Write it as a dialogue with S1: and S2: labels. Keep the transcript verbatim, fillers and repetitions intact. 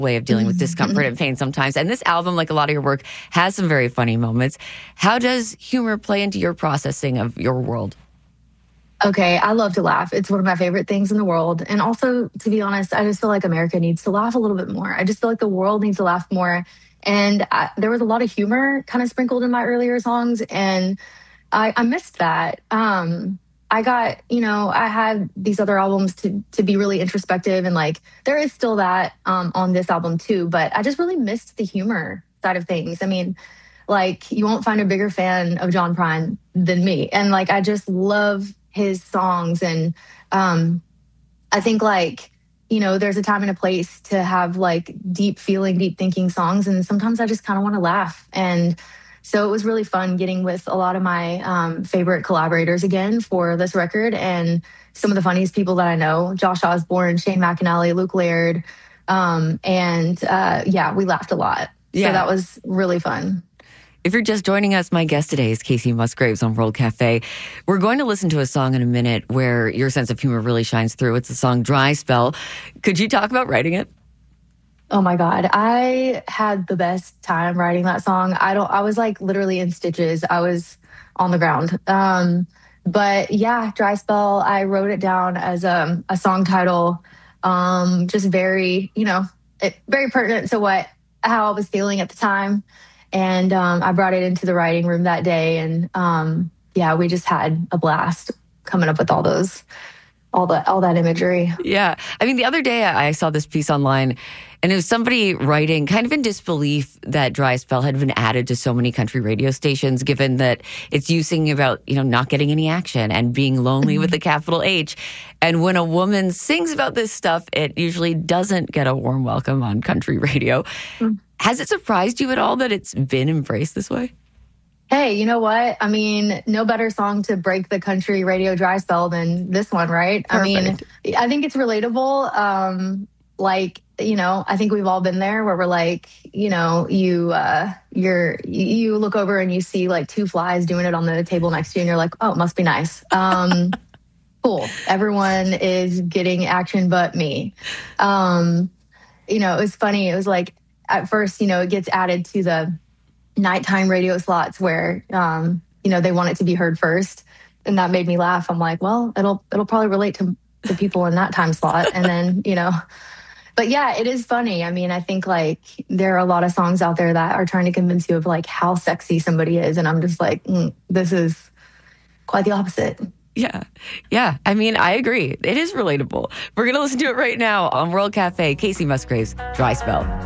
S1: way of dealing with discomfort and pain sometimes. And this album, like a lot of your work, has some very funny moments. How does humor play into your processing of your world?
S2: Okay, I love to laugh. It's one of my favorite things in the world. And also, to be honest, I just feel like America needs to laugh a little bit more. I just feel like the world needs to laugh more. And I, there was a lot of humor kind of sprinkled in my earlier songs, and I, I missed that. Um, I got, you know, I had these other albums to to be really introspective, and like there is still that um, on this album too. But I just really missed the humor side of things. I mean, like you won't find a bigger fan of John Prine than me, and like I just love his songs. And um, I think like, you know, there's a time and a place to have like deep feeling, deep thinking songs. And sometimes I just kind of want to laugh. And so it was really fun getting with a lot of my um, favorite collaborators again for this record. And some of the funniest people that I know, Josh Osborne, Shane McAnally, Luke Laird. Um, and uh, yeah, we laughed a lot. Yeah. So that was really fun.
S1: If you're just joining us, my guest today is Kacey Musgraves on World Cafe. We're going to listen to a song in a minute where your sense of humor really shines through. It's the song Dry Spell. Could you talk about writing it?
S2: Oh my God. I had the best time writing that song. I don't, I was like literally in stitches. I was on the ground. Um, but yeah, Dry Spell, I wrote it down as a, a song title. Um, just very, you know, it, very pertinent to what, how I was feeling at the time. And um, I brought it into the writing room that day. And um, yeah, we just had a blast coming up with all those, all that, all that imagery.
S1: Yeah. I mean, the other day I saw this piece online, and it was somebody writing kind of in disbelief that Dry Spell had been added to so many country radio stations, given that it's you singing about, you know, not getting any action and being lonely with a capital H. And when a woman sings about this stuff, it usually doesn't get a warm welcome on country radio. Mm. Has it surprised you at all that it's been embraced this way?
S2: Hey, you know what? I mean, no better song to break the country radio dry spell than this one, right? Perfect. I mean, I think it's relatable. Um, like, you know, I think we've all been there where we're like, you know, you, uh, you're, you look over and you see like two flies doing it on the table next to you and you're like, oh, it must be nice. Um, cool. Everyone is getting action but me. Um, you know, it was funny. It was like, at first, you know, it gets added to the nighttime radio slots where, um, you know, they want it to be heard first. And that made me laugh. I'm like, well, it'll, it'll probably relate to, to people in that time slot. And then, you know, but yeah, it is funny. I mean, I think like there are a lot of songs out there that are trying to convince you of like how sexy somebody is. And I'm just like, mm, this is quite the opposite.
S1: Yeah. Yeah. I mean, I agree. It is relatable. We're going to listen to it right now on World Cafe. Kacey Musgraves, Dry Spell.